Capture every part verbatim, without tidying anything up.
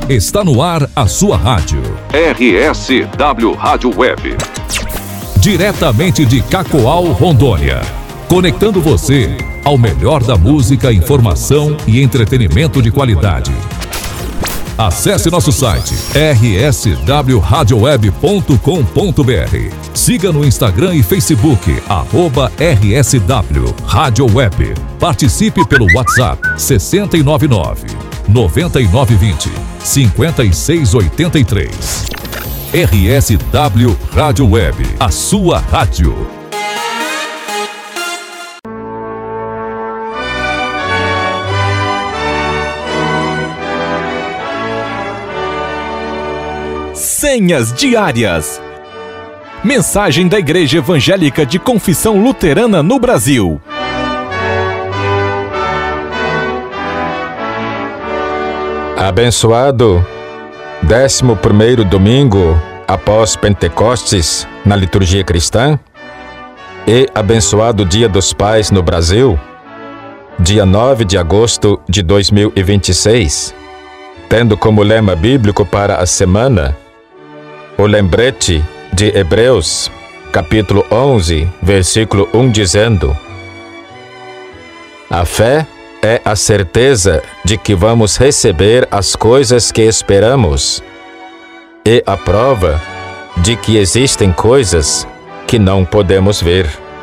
Está no ar a sua rádio. R S W Rádio Web. Diretamente de Cacoal, Rondônia. Conectando você ao melhor da música, informação e entretenimento de qualidade. Acesse nosso site r s w radio web ponto com ponto b r. Siga no Instagram e Facebook, arroba R S W Rádio Web. Participe pelo WhatsApp seis nove nove, nove nove dois zero, cinco seis oito três. R S W Rádio Web, a sua rádio. Senhas diárias. Mensagem da Igreja Evangélica de Confissão Luterana no Brasil. Abençoado décimo primeiro domingo após Pentecostes na liturgia cristã e abençoado Dia dos Pais no Brasil, dia nove de agosto de dois mil e vinte e seis, tendo como lema bíblico para a semana o lembrete de Hebreus, capítulo onze, versículo um, dizendo: a fé é a certeza de que vamos receber as coisas que esperamos e a prova de que existem coisas que não podemos ver.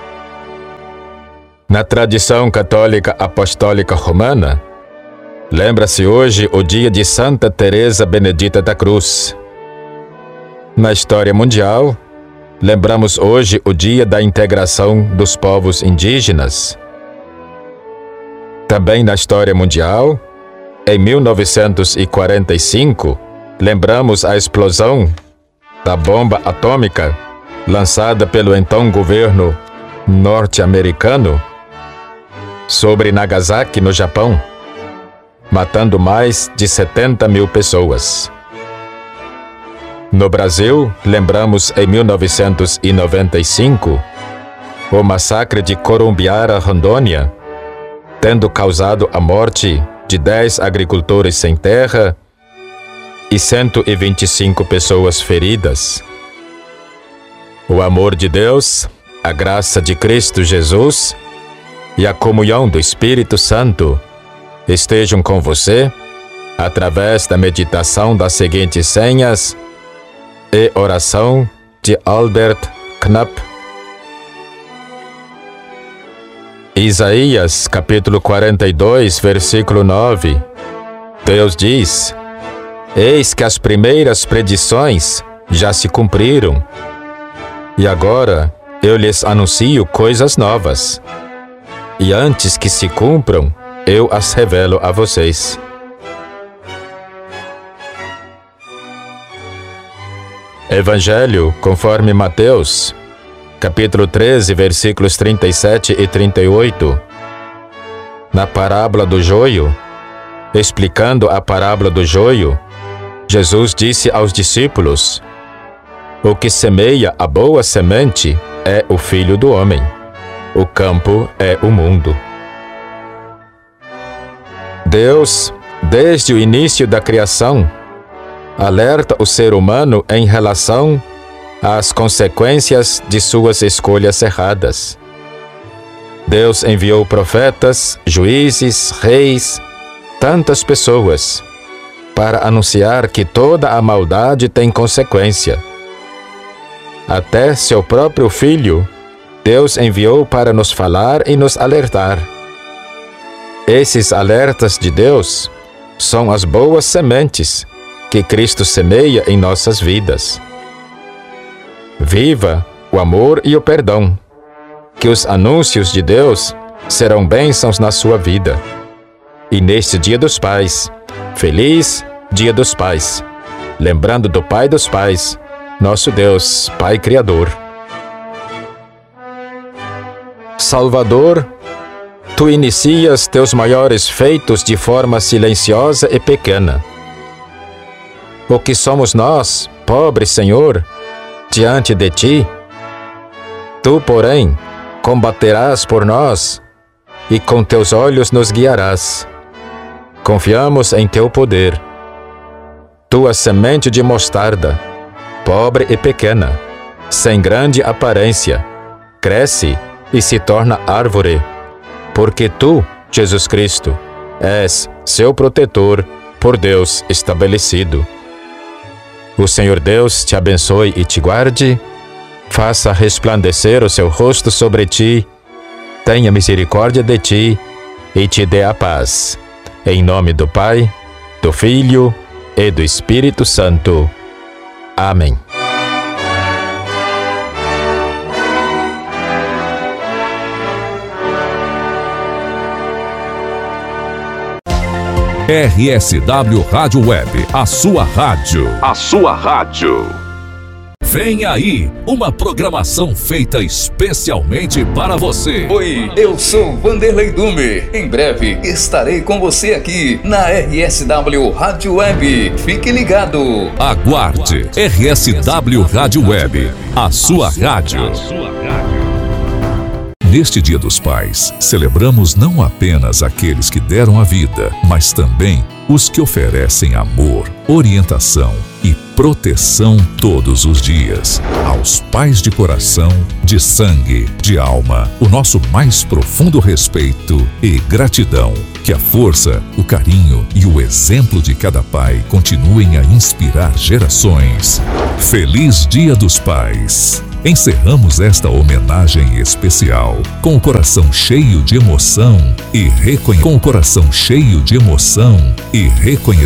Na tradição católica apostólica romana, lembra-se hoje o dia de Santa Teresa Benedita da Cruz. Na história mundial, lembramos hoje o dia da integração dos povos indígenas. Também na história mundial, em mil novecentos e quarenta e cinco, lembramos a explosão da bomba atômica lançada pelo então governo norte-americano sobre Nagasaki, no Japão, matando mais de setenta mil pessoas. No Brasil, lembramos em mil novecentos e noventa e cinco o massacre de Corumbiara, Rondônia, tendo causado a morte de dez agricultores sem terra e cento e vinte e cinco pessoas feridas. O amor de Deus, a graça de Cristo Jesus e a comunhão do Espírito Santo estejam com você através da meditação das seguintes senhas e oração de Albert Knapp. Isaías, capítulo quarenta e dois, versículo nove. Deus diz: eis que as primeiras predições já se cumpriram, e agora eu lhes anuncio coisas novas, e antes que se cumpram, eu as revelo a vocês. Evangelho conforme Mateus, capítulo treze, versículos trinta e sete e trinta e oito. Na parábola do joio, explicando a parábola do joio, Jesus disse aos discípulos: o que semeia a boa semente é o Filho do Homem. O campo é o mundo. Deus, desde o início da criação, alerta o ser humano em relação às consequências de suas escolhas erradas. Deus enviou profetas, juízes, reis, tantas pessoas, para anunciar que toda a maldade tem consequência. Até seu próprio Filho, Deus enviou para nos falar e nos alertar. Esses alertas de Deus são as boas sementes que Cristo semeia em nossas vidas. Viva o amor e o perdão, que os anúncios de Deus serão bênçãos na sua vida. E neste Dia dos Pais, feliz Dia dos Pais, lembrando do Pai dos Pais, nosso Deus, Pai Criador. Salvador, tu inicias teus maiores feitos de forma silenciosa e pequena. O que somos nós, pobre Senhor, diante de ti? Tu, porém, combaterás por nós e com teus olhos nos guiarás. Confiamos em teu poder. tua semente de mostarda, pobre e pequena, sem grande aparência, cresce e se torna árvore, porque tu, Jesus Cristo, és seu protetor por Deus estabelecido. O Senhor Deus te abençoe e te guarde, faça resplandecer o seu rosto sobre ti, tenha misericórdia de ti e te dê a paz. Em nome do Pai, do Filho e do Espírito Santo. Amém. R S W Rádio Web, a sua rádio. A sua rádio. Vem aí, uma programação feita especialmente para você. Oi, eu sou Vanderlei Dume. Em breve estarei com você aqui na R S W Rádio Web. Fique ligado. Aguarde. R S W Rádio Web, a sua rádio. Neste Dia dos Pais, celebramos não apenas aqueles que deram a vida, mas também os que oferecem amor, orientação e proteção todos os dias. Aos pais de coração, de sangue, de alma, o nosso mais profundo respeito e gratidão. Que a força, o carinho e o exemplo de cada pai continuem a inspirar gerações. Feliz Dia dos Pais! Encerramos esta homenagem especial com o coração cheio de emoção e reconhe... com o coração cheio de emoção e reconhecimento.